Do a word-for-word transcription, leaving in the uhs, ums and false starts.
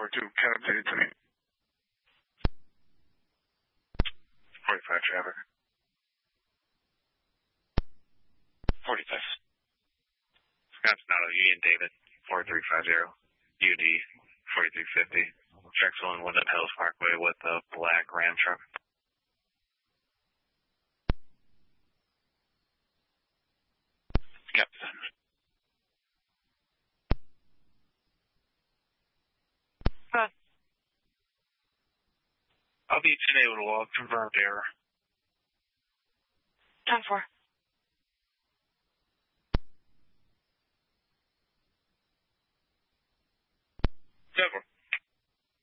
four two, can update it to me. forty-five traffic. forty-five. Wisconsin Auto, Union David, four three five zero, U D, forty-three fifty. Drexel and Woodland Hills Parkway with a black Ram truck. Yep. Huh. I'll be able to log confirmed error. ten four. ten four.